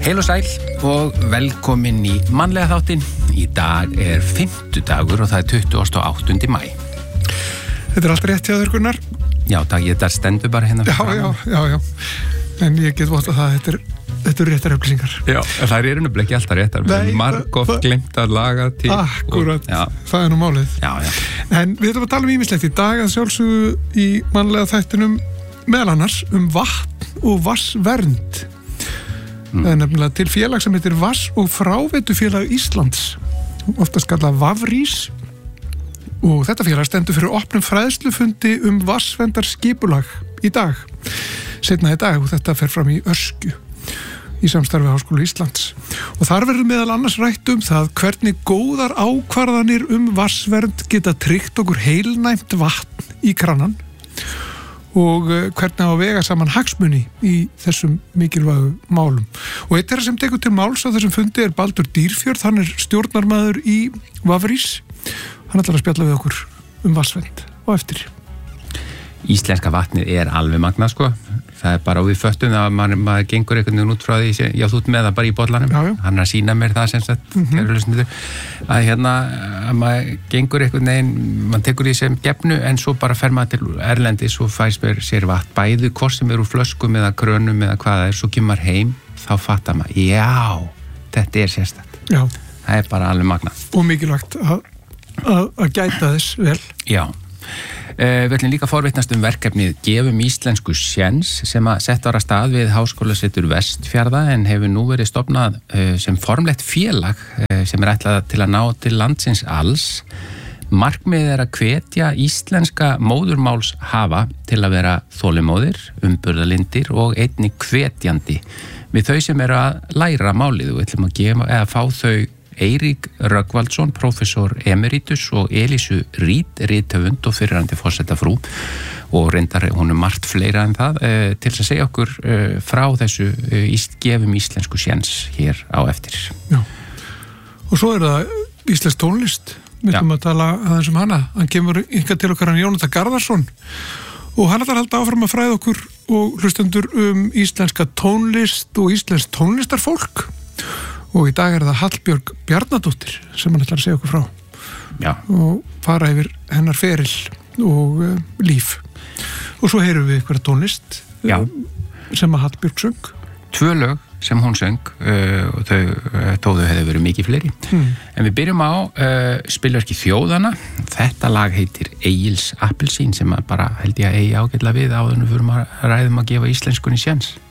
Heil og sæl og velkomin í mannlega þáttinn. Í dag 5. dagur og það 28. maí. Þetta allt rétt hjá þér, Gunnar? Já, þetta stendur bara hérna. Já. En ég get vott að þetta eru réttar upplýsingar. Já, það eru nefnilega ekki alltaf réttar. Við erum margoft glemt að laga til. Akkurat, það nú málið. Já. En við ætlum að tala ýmislegt í dag að sjálfsögðu í mannlega þættinum meðal annars vatn og vatnsvernd. Það nefnilega til félag sem heitir Vatns- og fráveitufélag Íslands, oftast kallað VAFRÍS, og þetta félag stendur fyrir opnum fræðslufundi vatnsverndarskipulag í dag, seinna í dag, og þetta fer fram í Öskju í samstarfi Háskóla Íslands. Og þar verður meðal annars rætt það hvernig góðar ákvarðanir vatnsvernd geta tryggt okkur heilnæmt vatn í kranan og hvernig á að vega saman hagsmuni í þessum mikilvægu málum. Og eitt þeirra sem tekur til máls á þessum fundi Baldur Dýrfjörð, hann stjórnarmaður í VAFRÍS. Hann ætlar að spjalla við okkur vatnsvernd á eftir. Íslenska vatnið alveg magnað, sko. Það bara við föttum að maður gengur einhvern veginn út frá því, já, þú ert með það bara í bollanum. Já. Hann að sýna mér það sem sagt, að maður gengur einhvern veginn, maður tekur því sem gefnu, en svo bara fer maður til erlendis og fær sér vatn, bæði hvort sem úr flöskum eða krönum eða hvað það svo kemur heim, þá fattar maður, já, þetta sérstakt. Já. Það bara alveg magnað. Og mikilvægt að gæta þess vel. Já. Við ætlum líka forvitnast verkefnið Gefum íslensku séns sem að sett var að stað við Háskólasetur Vestfjarða en hefur nú verið stofnað sem formlegt félag sem ætlað til að ná til landsins alls. Markmiðið að hvetja íslenska móðurmálshafa til að vera þolinmóðir, umburðarlyndir og einnig hvetjandi við þau sem að læra málið og ætlum að fá þau Eirík Rögnvaldsson, professor emeritus og Elísu Rít, rithöfund og fyrrverandi forsetafrú og reyndar hún margt fleira en það til að segja okkur frá þessu Gefum íslensku séns hér á eftir. Já, og svo það íslensk tónlist. Við ætlum að tala aðeins hana. Hann kemur ykkar til okkar Jónatan Garðarsson og hann ætlar að halda áfram að fræða okkur og hlustendur íslenska tónlist og íslensk tónlistarfólk. Og í dag það Hallbjörg Bjarnadóttir sem hann ætlar að segja okkur frá. Já. Og fara yfir hennar feril og líf. Og svo heyrum við einhverja tónlist sem að Hallbjörg söng. 2 lög sem hún söng og þau hefði verið mikið fleiri. En við byrjum á spilverki Þjóðana. Þetta lag heitir Egils appelsín sem bara held ég að eigi ágætlega við áður en við förum að ræðum að gefa íslenskunni séns.